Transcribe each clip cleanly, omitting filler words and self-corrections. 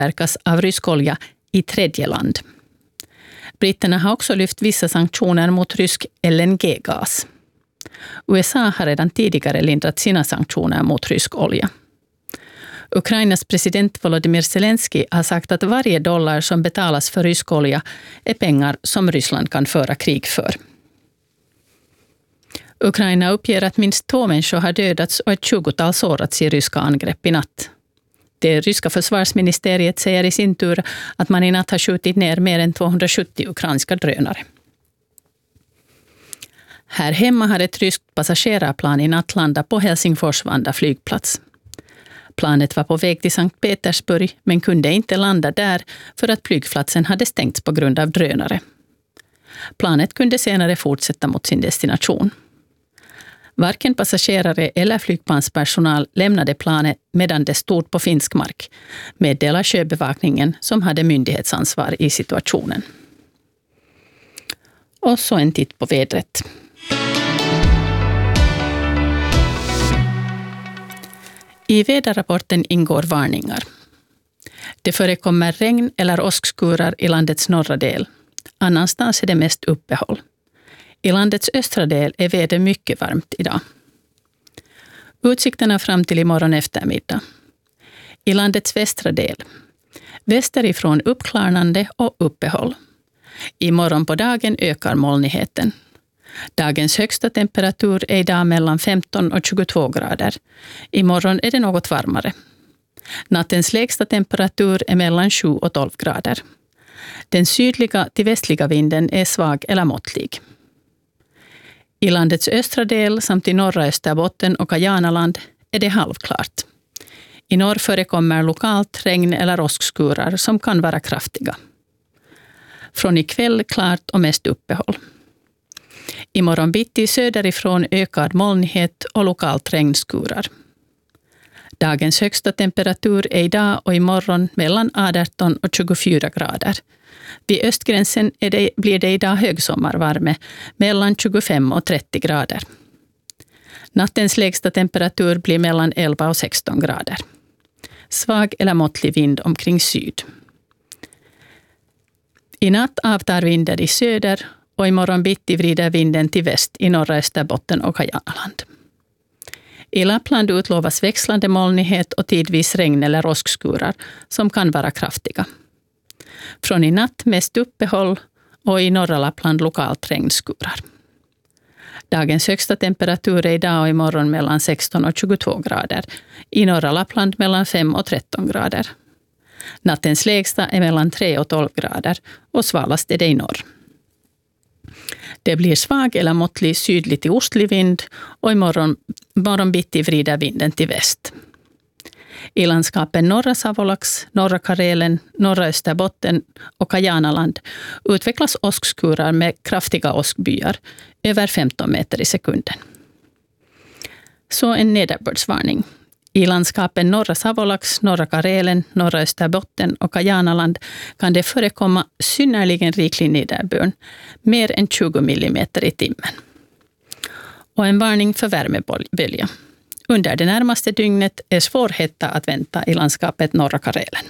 påverkas av rysk olja i tredje land. Britterna har också lyft vissa sanktioner mot rysk LNG-gas. USA har redan tidigare lindrat sina sanktioner mot rysk olja. Ukrainas president Volodymyr Zelensky har sagt att varje dollar som betalas för rysk olja är pengar som Ryssland kan föra krig för. Ukraina uppger att minst 2 människor har dödats och ett 20-tal sårats i ryska angrepp i natt. Det ryska försvarsministeriet säger i sin tur att man i natt har skjutit ner mer än 270 ukrainska drönare. Här hemma har ett ryskt passagerarplan i natt landat på Helsingfors-Vanda flygplats. Planet var på väg till Sankt Petersburg men kunde inte landa där för att flygplatsen hade stängts på grund av drönare. Planet kunde senare fortsätta mot sin destination. Varken passagerare eller flygplanspersonal lämnade planet medan det stod på finsk mark, meddelar sjöbevakningen som hade myndighetsansvar i situationen. Och så en titt på vädret. I väderrapporten ingår varningar. Det förekommer regn eller åskskurar i landets norra del. Annanstans är det mest uppehåll. I landets östra del är väder mycket varmt idag. Utsikterna fram till imorgon eftermiddag. I landets västra del. Västerifrån uppklarnande och uppehåll. Imorgon på dagen ökar molnigheten. Dagens högsta temperatur är idag mellan 15 och 22 grader. Imorgon är det något varmare. Nattens lägsta temperatur är mellan 7 och 12 grader. Den sydliga till västliga vinden är svag eller måttlig. I landets östra del samt i norra Österbotten och Kajanaland är det halvklart. I norr förekommer lokalt regn eller åskskurar som kan vara kraftiga. Från ikväll klart och mest uppehåll. Imorgon bitti söderifrån ökad molnighet och lokalt regnskurar. Dagens högsta temperatur är idag och imorgon mellan 18 och 24 grader. Vid östgränsen blir det idag högsommarvärme mellan 25 och 30 grader. Nattens lägsta temperatur blir mellan 11 och 16 grader. Svag eller måttlig vind omkring syd. I natt avtar vinden i söder och imorgon bitti vrider vinden till väst i norra Österbotten och Kajanaland. I Lappland utlovas växlande molnighet och tidvis regn eller åskskurar som kan vara kraftiga. Från i natt mest uppehåll och i norra Lappland lokalt regnskurar. Dagens högsta temperatur är idag och imorgon mellan 16 och 22 grader. I norra Lappland mellan 5 och 13 grader. Nattens lägsta är mellan 3 och 12 grader och svalast är det i norr. Det blir svag eller måttlig sydlig till ostlig vind och imorgon bitti vrider vinden till väst. I landskapen norra Savolax, norra Karelen, norra Österbotten och Kajanaland utvecklas åskskurar med kraftiga åskbyar över 15 meter i sekunden. Så en nederbördsvarning. I landskapen norra Savolax, norra Karelen, norra Österbotten och Kajanaland kan det förekomma synnerligen riklig nederbörd, mer än 20 millimeter i timmen. Och en varning för värmebölja. Under det närmaste dygnet är svår hetta att vänta i landskapet norra Karelen.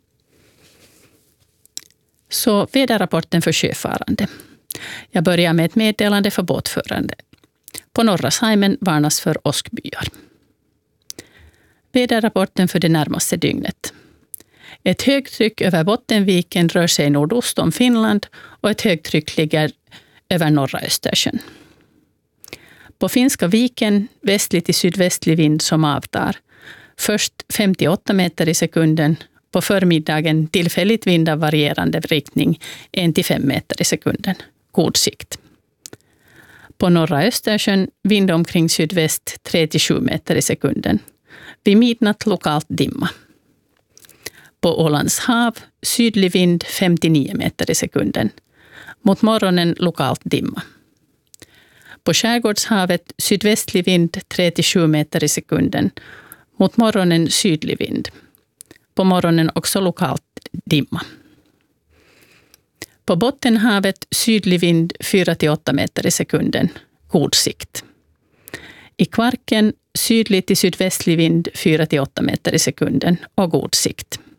Så väderrapporten för sjöfarande. Jag börjar med ett meddelande för båtförande. På norra Saimen varnas för åskbyar. Väderrapporten för det närmaste dygnet. Ett högtryck över Bottenviken rör sig nordost om Finland och ett högtryck ligger över norra Östersjön. På Finska viken västlig till sydvästlig vind som avtar. Först 58 meter i sekunden. På förmiddagen tillfälligt vind av varierande riktning 1-5 meter i sekunden. God sikt. På norra Östersjön vind omkring sydväst 3-7 meter i sekunden. Vid midnatt lokalt dimma. På Ålands hav sydlig vind 59 meter i sekunden. Mot morgonen lokalt dimma. På Skärgårdshavet sydvästlig vind 3-7 meter i sekunden. Mot morgonen sydlig vind. På morgonen också lokalt dimma. På Bottenhavet sydlig vind 4-8 meter i sekunden. God sikt. I Kvarken sydlig till sydvästlig vind 4-8 meter i sekunden och god sikt.